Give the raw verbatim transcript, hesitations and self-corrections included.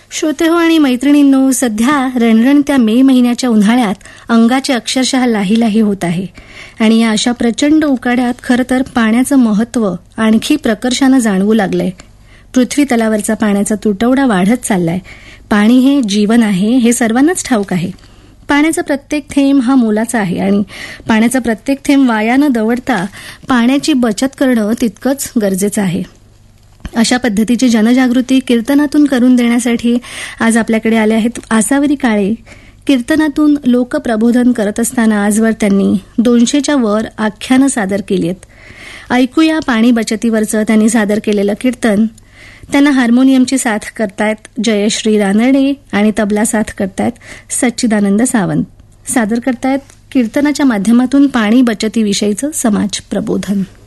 श्रोते हो आणि मैत्रिणींनो, सध्या रणरणत्या मे महिन्याच्या उन्हाळ्यात अंगाचे अक्षरशः लाही लाही होत आहे आणि या अशा प्रचंड उकाड्यात खरं तर पाण्याचं महत्त्व आणखी प्रकर्षानं जाणवू लागलंय. पृथ्वी तलावरचा पाण्याचा तुटवडा वाढत चाललाय. पाणी हे जीवन आहे हे सर्वांनाच ठाऊक आहे. पाण्याचा प्रत्येक थेंब हा मोलाचा आहे आणि पाण्याचा प्रत्येक थेंब वाया न दवडता पाण्याची बचत करणं तितकंच गरजेचं आहे. अशा पद्धतीची जनजागृती कीर्तनातून करून देण्यासाठी आज आपल्याकडे आले आहेत आसावरी काळे. कीर्तनातून लोकप्रबोधन करत असताना आजवर त्यांनी दोनशेच्या वर आख्यानं सादर केली आहेत. ऐकूया पाणी बचतीवरचं त्यांनी सादर केलेलं कीर्तन. त्यांना हार्मोनियमची साथ करतायत जयश्री रानडे आणि तबला साथ करतायत सच्चिदानंद सावंत. सादर करतायत कीर्तनाच्या माध्यमातून पाणी बचतीविषयीचं समाज प्रबोधन.